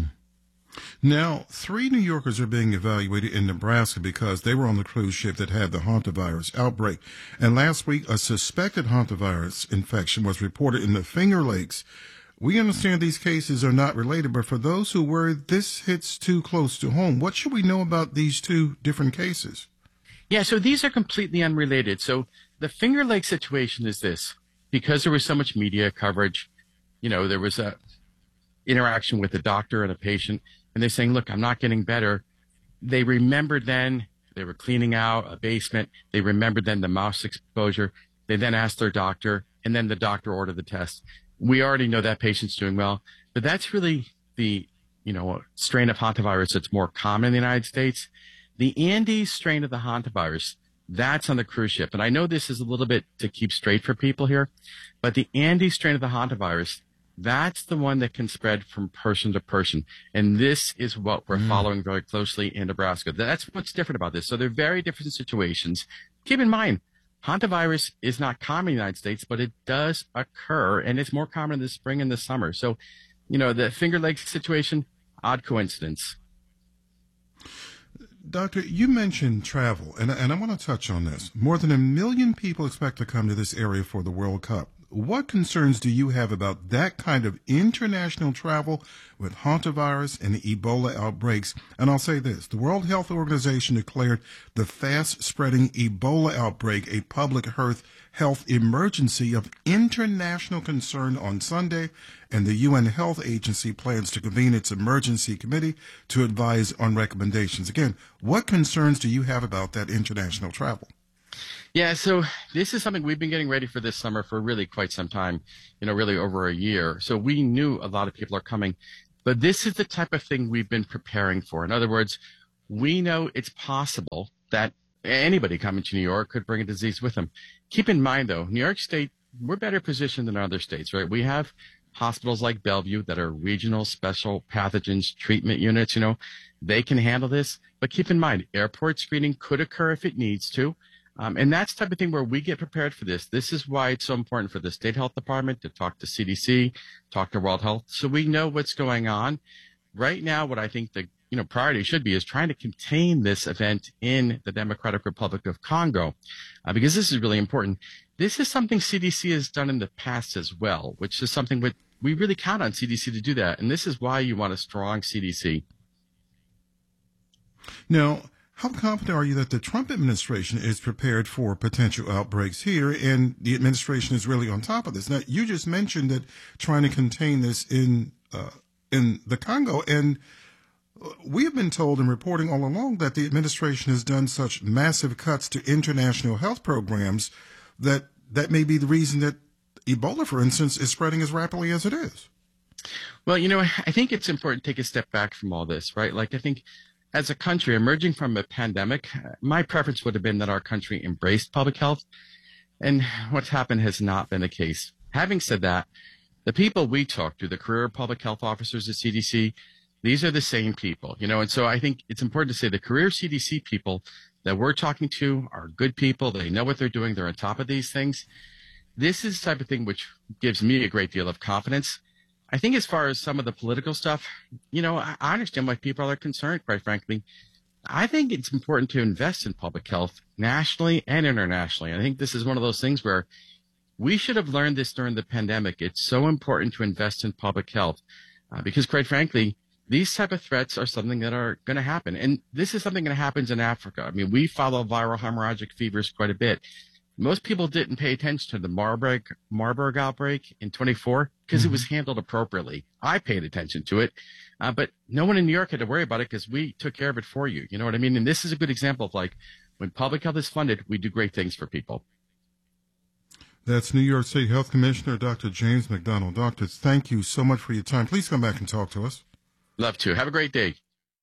Now, three New Yorkers are being evaluated in Nebraska because they were on the cruise ship that had the hantavirus outbreak. And last week, a suspected hantavirus infection was reported in the Finger Lakes. We understand these cases are not related, but for those who worry this hits too close to home, what should we know about these two different cases? Yeah, so these are completely unrelated. So the Finger Lakes situation is this. Because there was so much media coverage, you know, there was a interaction with a doctor and a patient, and they're saying, look, I'm not getting better. They remembered then they were cleaning out a basement. They remembered then the mouse exposure. They then asked their doctor, and then the doctor ordered the test. We already know that patient's doing well, but that's really the, you know, strain of hantavirus that's more common in the United States. The Andes strain of the hantavirus, that's on the cruise ship. And I know this is a little bit to keep straight for people here, but the Andes strain of the hantavirus, that's the one that can spread from person to person. And this is what we're mm. following very closely in Nebraska. That's what's different about this. So they're very different situations. Keep in mind, hantavirus is not common in the United States, but it does occur, and it's more common in the spring and the summer. So, you know, the Finger Lakes situation, odd coincidence. Doctor, you mentioned travel, and, and I want to touch on this. More than a million people expect to come to this area for the World Cup. what concerns do you have about that kind of international travel with hantavirus and Ebola outbreaks? And I'll say this, the World Health Organization declared the fast-spreading Ebola outbreak a public health health emergency of international concern on Sunday, and the U N Health Agency plans to convene its emergency committee to advise on recommendations. Again, what concerns do you have about that international travel? Yeah, so this is something we've been getting ready for this summer for really quite some time, you know, really over a year. So we knew a lot of people are coming, but this is the type of thing we've been preparing for. In other words, we know it's possible that anybody coming to New York could bring a disease with them. Keep in mind, though, New York State, we're better positioned than other states, right? We have hospitals like Bellevue that are regional special pathogens treatment units. You know, they can handle this. But keep in mind, airport screening could occur if it needs to. Um, and that's the type of thing where we get prepared for this. This is why it's so important for the state health department to talk to C D C, talk to World Health, so we know what's going on. Right now, what I think the you know priority should be is trying to contain this event in the Democratic Republic of Congo, uh, because this is really important. This is something C D C has done in the past as well, which is something that we really count on C D C to do that. And this is why you want a strong C D C. Now, how confident are you that the Trump administration is prepared for potential outbreaks here, and the administration is really on top of this? Now, you just mentioned that trying to contain this in uh, in the Congo, and we have been told in reporting all along that the administration has done such massive cuts to international health programs that that may be the reason that Ebola, for instance, is spreading as rapidly as it is. Well, you know, I think it's important to take a step back from all this, right? Like, I think as a country emerging from a pandemic, my preference would have been that our country embraced public health. And what's happened has not been the case. Having said that, the people we talk to, the career public health officers at C D C, these are the same people, you know, and so I think it's important to say the career C D C people that we're talking to are good people. They know what they're doing. They're on top of these things. This is the type of thing which gives me a great deal of confidence. I think as far as some of the political stuff, you know, I understand why people are concerned, quite frankly. I think it's important to invest in public health nationally and internationally. I think this is one of those things where we should have learned this during the pandemic. It's so important to invest in public health uh, because, quite frankly, these type of threats are something that are going to happen. And this is something that happens in Africa. I mean, we follow viral hemorrhagic fevers quite a bit. Most people didn't pay attention to the Marburg, Marburg outbreak in twenty-four because mm-hmm. it was handled appropriately. I paid attention to it, uh, but no one in New York had to worry about it because we took care of it for you. You know what I mean? And this is a good example of, like, when public health is funded, we do great things for people. That's New York State Health Commissioner Doctor James McDonald. Doctors, thank you so much for your time. Please come back and talk to us. Love to. Have a great day.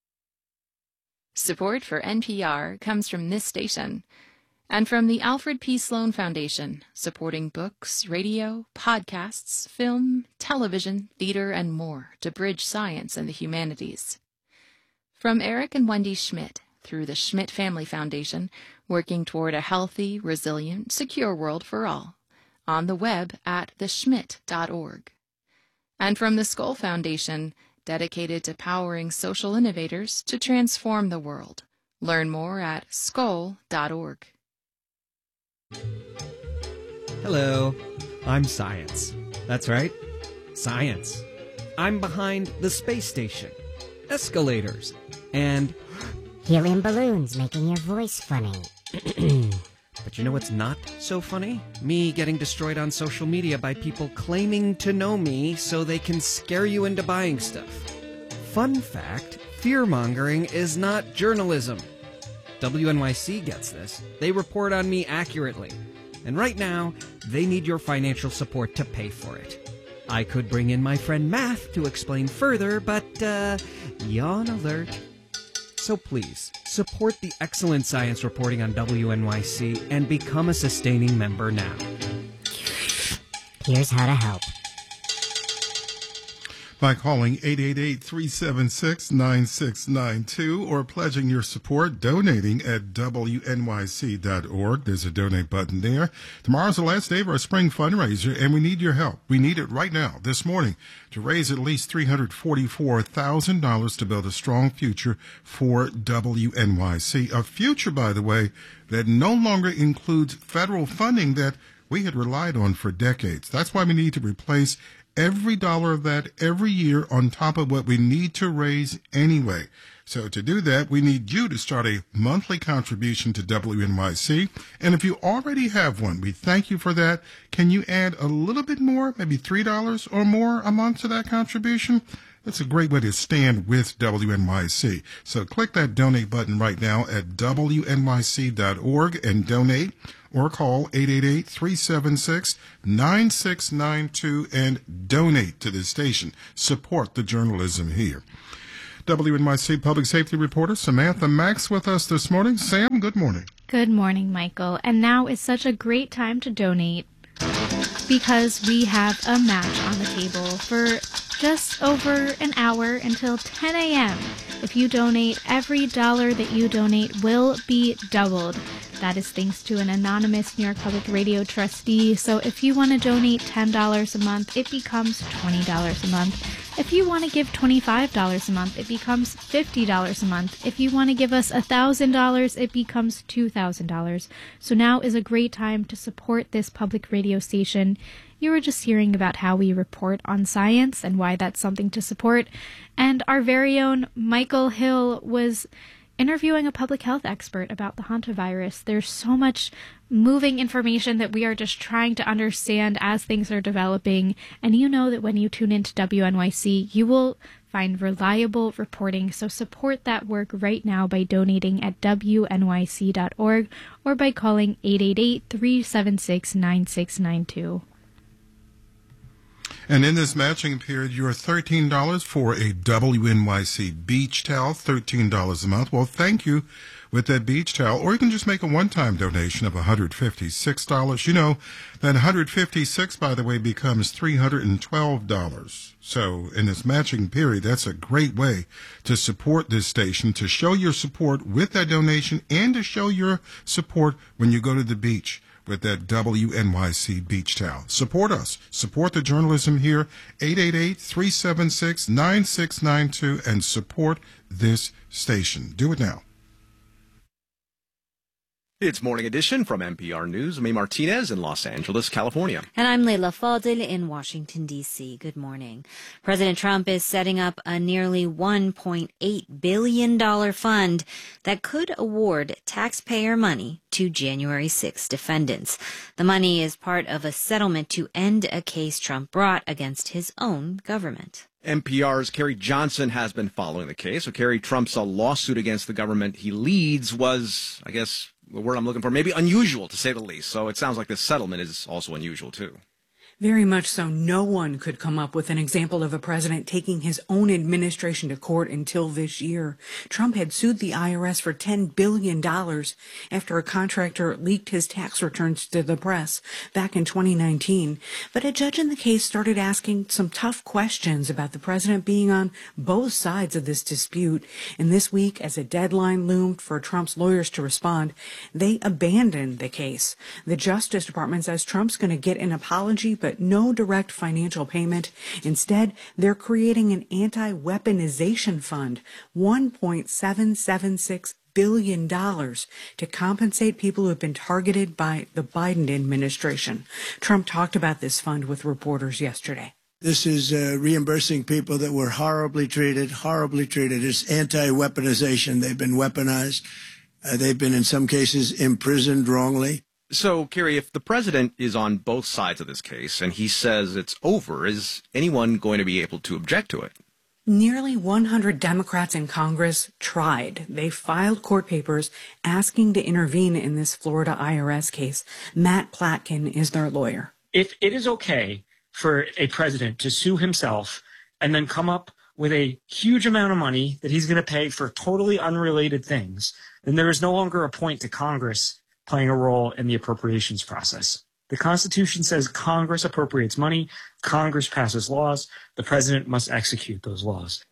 Support for N P R comes from this station and from the Alfred P. Sloan Foundation, supporting books, radio, podcasts, film, television, theater, and more to bridge science and the humanities. From Eric and Wendy Schmidt, through the Schmidt Family Foundation, working toward a healthy, resilient, secure world for all, on the web at the schmidt dot org. And from the Skoll Foundation, dedicated to powering social innovators to transform the world. Learn more at skoll dot org. Hello, I'm Science. That's right, science. I'm behind the space station, escalators, and helium balloons making your voice funny. But you know what's not so funny? Me getting destroyed on social media by people claiming to know me so they can scare you into buying stuff. Fun fact, fear-mongering is not journalism. W N Y C gets this. They report on me accurately. And right now, they need your financial support to pay for it. I could bring in my friend Math to explain further, but, uh, yawn alert. So please, support the excellent science reporting on W N Y C and become a sustaining member now. Here's how to help. By calling eight eight eight, three seven six, nine six nine two or pledging your support, donating at W N Y C dot org. There's a donate button there. Tomorrow's the last day of our spring fundraiser, and we need your help. We need it right now, this morning, to raise at least three hundred forty-four thousand dollars to build a strong future for W N Y C. A future, by the way, that no longer includes federal funding that we had relied on for decades. That's why we need to replace every dollar of that every year on top of what we need to raise anyway. So to do that, we need you to start a monthly contribution to W N Y C. And if you already have one, we thank you for that. Can you add a little bit more, maybe three dollars or more a month to that contribution? That's a great way to stand with W N Y C. So click that donate button right now at W N Y C dot org and donate, or call eight eight eight, three seven six, nine six nine two and donate to this station. Support the journalism here. W N Y C public safety reporter Samantha Max with us this morning. Sam, good morning. Good morning, Michael. And now is such a great time to donate because we have a match on the table for just over an hour until ten a.m. If you donate, every dollar that you donate will be doubled. That is thanks to an anonymous New York Public Radio trustee. So if you want to donate ten dollars a month, it becomes twenty dollars a month. If you want to give twenty-five dollars a month, it becomes fifty dollars a month. If you want to give us one thousand dollars, it becomes two thousand dollars. So now is a great time to support this public radio station. You were just hearing about how we report on science and why that's something to support. And our very own Michael Hill was interviewing a public health expert about the hantavirus. There's so much moving information that we are just trying to understand as things are developing. And you know that when you tune into W N Y C, you will find reliable reporting. So support that work right now by donating at W N Y C dot org or by calling eight eight eight, three seven six, nine six nine two. And in this matching period, you're thirteen dollars for a W N Y C beach towel, thirteen dollars a month. Well, thank you with that beach towel. Or you can just make a one-time donation of one hundred fifty-six dollars. You know, that one hundred fifty-six dollars, by the way, becomes three hundred twelve dollars. So in this matching period, that's a great way to support this station, to show your support with that donation and to show your support when you go to the beach with that W N Y C beach towel. Support us. Support the journalism here. eight eight eight, three seven six, nine six nine two and support this station. Do it now. It's Morning Edition from N P R News. I'm May Martinez in Los Angeles, California. And I'm Leila Fadel in Washington, D C. Good morning. President Trump is setting up a nearly one point eight billion dollars fund that could award taxpayer money to January sixth defendants. The money is part of a settlement to end a case Trump brought against his own government. N P R's Carrie Johnson has been following the case. So Carrie, Trump's uh, lawsuit against the government he leads was, I guess, the word I'm looking for, maybe unusual to say the least. So it sounds like this settlement is also unusual too. Very much so. No one could come up with an example of a president taking his own administration to court until this year. Trump had sued the I R S for ten billion dollars after a contractor leaked his tax returns to the press back in twenty nineteen. But a judge in the case started asking some tough questions about the president being on both sides of this dispute. And this week, as a deadline loomed for Trump's lawyers to respond, they abandoned the case. The Justice Department says Trump's going to get an apology, but But no direct financial payment. Instead, they're creating an anti-weaponization fund, one point seven seven six billion dollars, to compensate people who have been targeted by the Biden administration. Trump talked about this fund with reporters yesterday. This is uh, reimbursing people that were horribly treated, horribly treated. It's anti-weaponization. They've been weaponized. Uh, they've been, in some cases, imprisoned wrongly. So, Carrie, if the president is on both sides of this case and he says it's over, is anyone going to be able to object to it? Nearly one hundred Democrats in Congress tried. They filed court papers asking to intervene in this Florida I R S case. Matt Platkin is their lawyer. If it is okay for a president to sue himself and then come up with a huge amount of money that he's going to pay for totally unrelated things, then there is no longer a point to Congress playing a role in the appropriations process. The Constitution says Congress appropriates money, Congress passes laws, the president must execute those laws.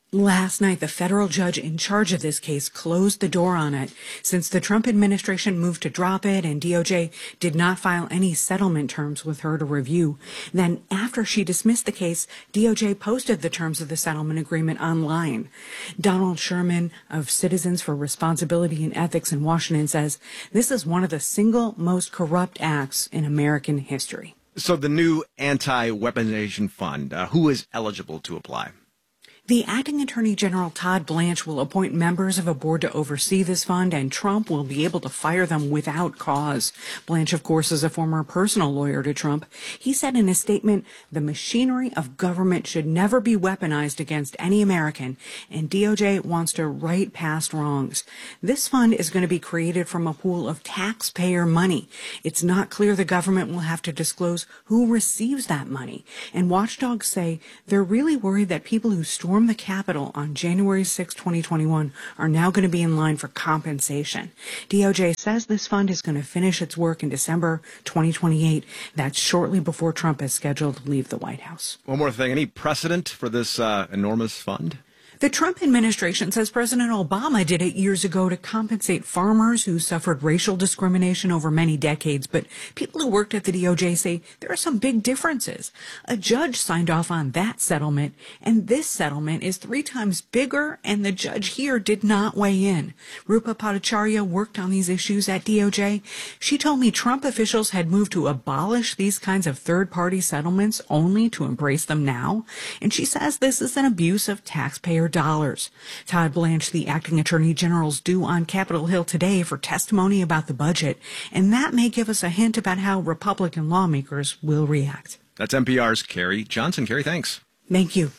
Last night, the federal judge in charge of this case closed the door on it since the Trump administration moved to drop it and D O J did not file any settlement terms with her to review. Then, after she dismissed the case, D O J posted the terms of the settlement agreement online. Donald Sherman of Citizens for Responsibility and Ethics in Washington says this is one of the single most corrupt acts in American history. So the new anti-weaponization fund, uh, who is eligible to apply? The acting attorney general, Todd Blanche, will appoint members of a board to oversee this fund, and Trump will be able to fire them without cause. Blanche, of course, is a former personal lawyer to Trump. He said in a statement, the machinery of government should never be weaponized against any American, and D O J wants to right past wrongs. This fund is going to be created from a pool of taxpayer money. It's not clear the government will have to disclose who receives that money. And watchdogs say they're really worried that people who storm the Capitol on January sixth, twenty twenty-one are now going to be in line for compensation. D O J says this fund is going to finish its work in December twenty twenty-eight. That's shortly before Trump is scheduled to leave the White House. One more thing. Any precedent for this uh, enormous fund? The Trump administration says President Obama did it years ago to compensate farmers who suffered racial discrimination over many decades. But people who worked at the D O J say there are some big differences. A judge signed off on that settlement, and this settlement is three times bigger, and the judge here did not weigh in. Rupa Bhattacharya worked on these issues at D O J. She told me Trump officials had moved to abolish these kinds of third-party settlements only to embrace them now. And she says this is an abuse of taxpayer dollars. Todd Blanche, the acting attorney general, is due on Capitol Hill today for testimony about the budget, and that may give us a hint about how Republican lawmakers will react. That's N P R's Carrie Johnson. Carrie, thanks. Thank you.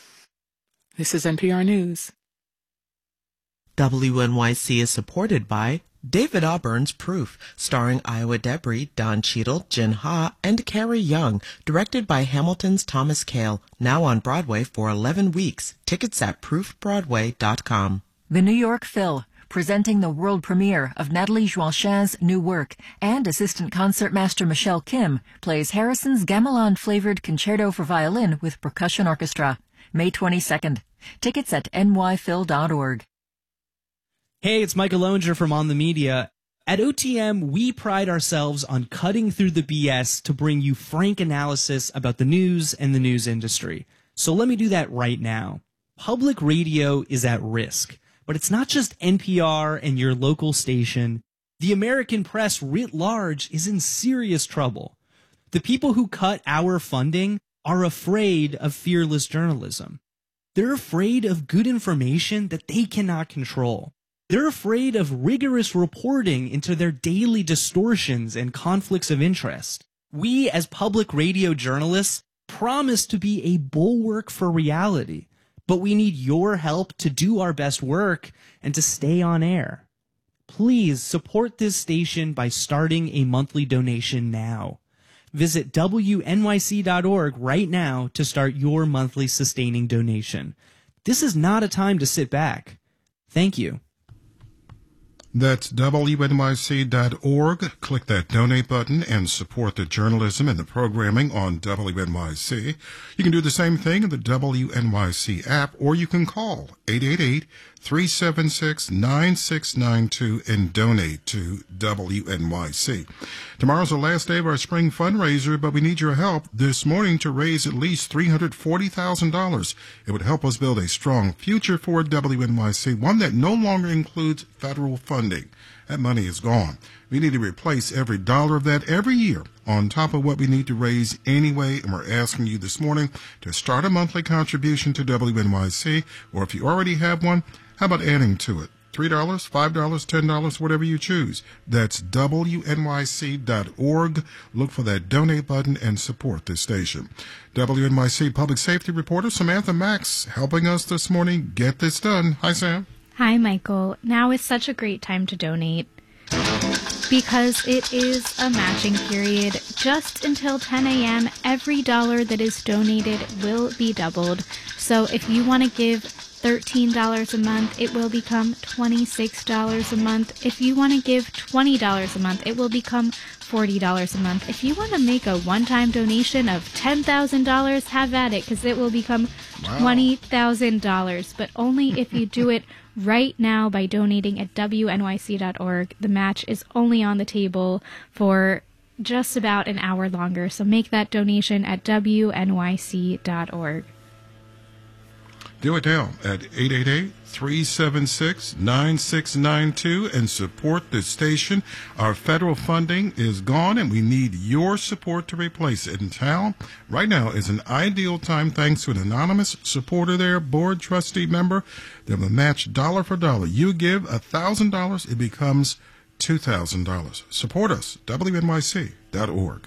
This is N P R News. W N Y C is supported by David Auburn's Proof, starring Iowa Debris, Don Cheadle, Jin Ha, and Carrie Young, directed by Hamilton's Thomas Kail, now on Broadway for eleven weeks. Tickets at proof broadway dot com. The New York Phil, presenting the world premiere of Nathalie Joachim's new work, and assistant concertmaster Michelle Kim plays Harrison's gamelan-flavored concerto for violin with percussion orchestra. May twenty-second. Tickets at n y phil dot org. Hey, it's Michael Loenger from On the Media. At O T M, we pride ourselves on cutting through the B S to bring you frank analysis about the news and the news industry. So let me do that right now. Public radio is at risk, but it's not just N P R and your local station. The American press writ large is in serious trouble. The people who cut our funding are afraid of fearless journalism. They're afraid of good information that they cannot control. They're afraid of rigorous reporting into their daily distortions and conflicts of interest. We, as public radio journalists, promise to be a bulwark for reality, but we need your help to do our best work and to stay on air. Please support this station by starting a monthly donation now. Visit W N Y C dot org right now to start your monthly sustaining donation. This is not a time to sit back. Thank you. That's W N Y C dot org. Click that donate button and support the journalism and the programming on W N Y C. You can do the same thing in the W N Y C app, or you can call eight eight eight, three seven six, nine six nine two and donate to W N Y C. Tomorrow's the last day of our spring fundraiser, but we need your help this morning to raise at least three hundred forty thousand dollars. It would help us build a strong future for W N Y C, one that no longer includes federal funding. That money is gone. We need to replace every dollar of that every year on top of what we need to raise anyway, and we're asking you this morning to start a monthly contribution to W N Y C, or if you already have one, how about adding to it? three dollars, five dollars, ten dollars, whatever you choose. That's W N Y C dot org. Look for that donate button and support this station. W N Y C public safety reporter Samantha Max helping us this morning get this done. Hi, Sam. Hi, Michael. Now is such a great time to donate because it is a matching period. Just until ten a.m., every dollar that is donated will be doubled. So if you want to give thirteen dollars a month, it will become twenty-six dollars a month. If you want to give twenty dollars a month, it will become forty dollars a month. If you want to make a one-time donation of ten thousand dollars, have at it, because it will become Wow. twenty thousand dollars, but only if you do it right now by donating at W N Y C dot org. The match is only on the table for just about an hour longer, so make that donation at W N Y C dot org. Do it now at eight eight eight, three seven six, nine six nine two and support the station. Our federal funding is gone and we need your support to replace it. In town, right now is an ideal time thanks to an anonymous supporter there, board trustee member. They will match dollar for dollar. You give one thousand dollars, it becomes two thousand dollars. Support us, W N Y C dot org.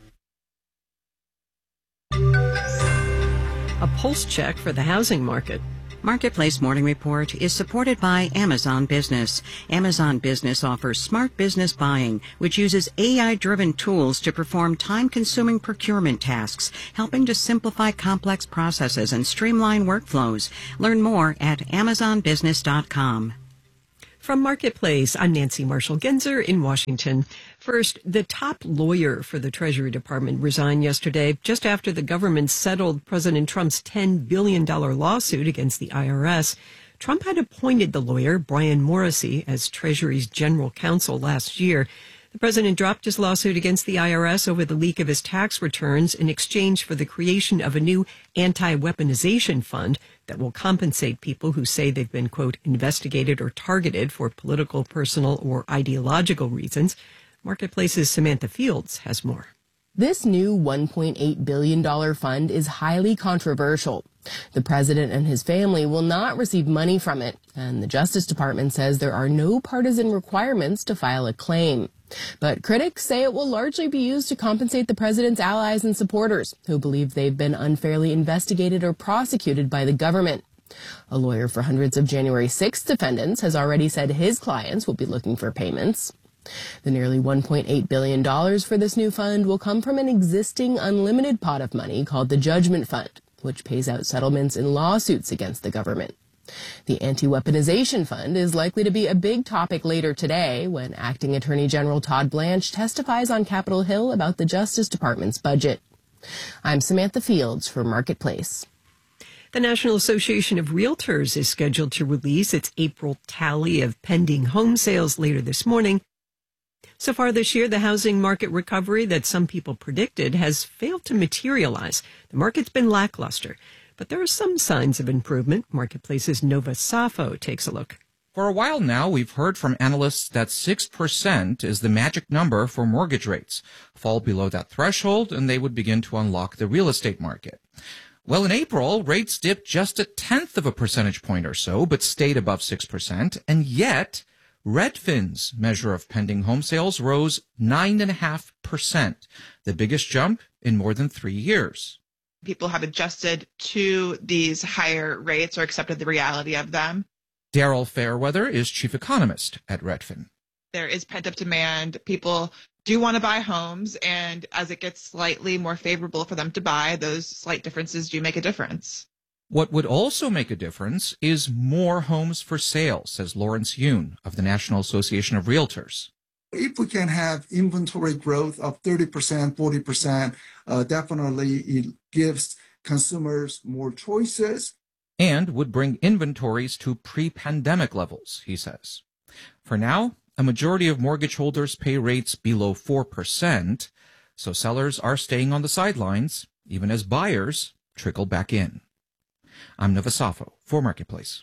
A pulse check for the housing market. Marketplace Morning Report is supported by Amazon Business. Amazon Business offers smart business buying, which uses A I-driven tools to perform time-consuming procurement tasks, helping to simplify complex processes and streamline workflows. Learn more at amazon business dot com. From Marketplace, I'm Nancy Marshall-Genzer in Washington. First, the top lawyer for the Treasury Department resigned yesterday just after the government settled President Trump's ten billion dollars lawsuit against the I R S. Trump had appointed the lawyer, Brian Morrissey, as Treasury's general counsel last year. The president dropped his lawsuit against the I R S over the leak of his tax returns in exchange for the creation of a new anti-weaponization fund that will compensate people who say they've been, quote, investigated or targeted for political, personal, or ideological reasons. Marketplace's Samantha Fields has more. This new one point eight billion dollars fund is highly controversial. The president and his family will not receive money from it, and the Justice Department says there are no partisan requirements to file a claim. But critics say it will largely be used to compensate the president's allies and supporters who believe they've been unfairly investigated or prosecuted by the government. A lawyer for hundreds of January sixth defendants has already said his clients will be looking for payments. The nearly one point eight billion dollars for this new fund will come from an existing unlimited pot of money called the Judgment Fund, which pays out settlements in lawsuits against the government. The Anti-Weaponization Fund is likely to be a big topic later today when Acting Attorney General Todd Blanche testifies on Capitol Hill about the Justice Department's budget. I'm Samantha Fields for Marketplace. The National Association of Realtors is scheduled to release its April tally of pending home sales later this morning. So far this year, the housing market recovery that some people predicted has failed to materialize. The market's been lackluster, but there are some signs of improvement. Marketplace's Nova Safo takes a look. For a while now, we've heard from analysts that six percent is the magic number for mortgage rates. Fall below that threshold, and they would begin to unlock the real estate market. Well, in April, rates dipped just a tenth of a percentage point or so, but stayed above six percent, and yet Redfin's measure of pending home sales rose nine point five percent, the biggest jump in more than three years. People have adjusted to these higher rates or accepted the reality of them. Daryl Fairweather is chief economist at Redfin. There is pent-up demand. People do want to buy homes, and as it gets slightly more favorable for them to buy, those slight differences do make a difference. What would also make a difference is more homes for sale, says Lawrence Yoon of the National Association of Realtors. If we can have inventory growth of thirty percent, forty percent, uh, definitely it gives consumers more choices. And would bring inventories to pre-pandemic levels, he says. For now, a majority of mortgage holders pay rates below four percent, so sellers are staying on the sidelines, even as buyers trickle back in. I'm Nova Safo for Marketplace.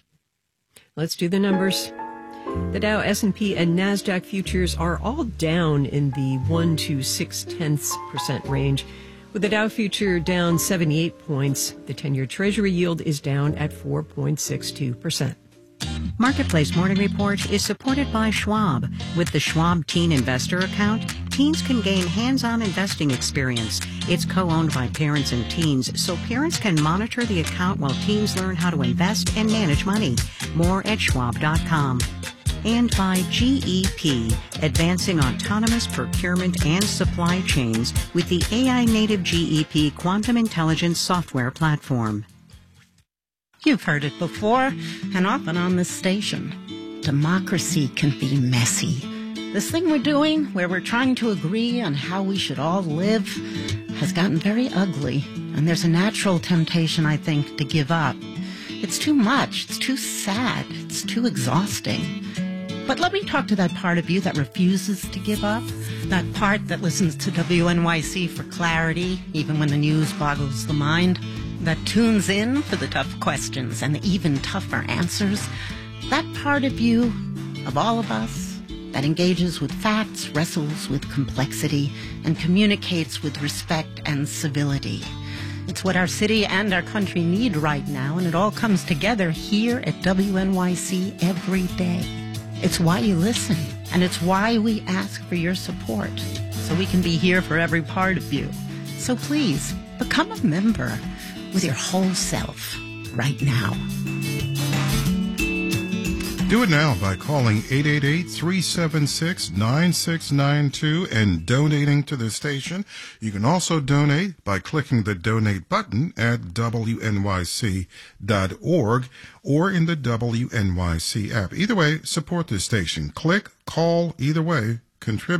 Let's do the numbers. The Dow, S and P, and NASDAQ futures are all down in the one to six tenths percent range. With the Dow future down seventy-eight points, the ten-year Treasury yield is down at four point six two percent. Marketplace Morning Report is supported by Schwab. With the Schwab Teen Investor Account, teens can gain hands-on investing experience. It's co-owned by parents and teens, so parents can monitor the account while teens learn how to invest and manage money. More at schwab dot com. And by G E P, advancing autonomous procurement and supply chains with the A I-native G E P Quantum Intelligence software platform. You've heard it before, and often on this station. Democracy can be messy. This thing we're doing, where we're trying to agree on how we should all live, has gotten very ugly, and there's a natural temptation, I think, to give up. It's too much, it's too sad, it's too exhausting. But let me talk to that part of you that refuses to give up, that part that listens to W N Y C for clarity, even when the news boggles the mind, that tunes in for the tough questions and the even tougher answers, that part of you, of all of us, that engages with facts, wrestles with complexity, and communicates with respect and civility. It's what our city and our country need right now, and it all comes together here at W N Y C every day. It's why you listen, and it's why we ask for your support, so we can be here for every part of you. So please, become a member with your whole self right now. Do it now by calling eight eight eight, three seven six, nine six nine two and donating to the station. You can also donate by clicking the donate button at W N Y C dot org or in the W N Y C app. Either way, support the station. Click, call, either way, contribute.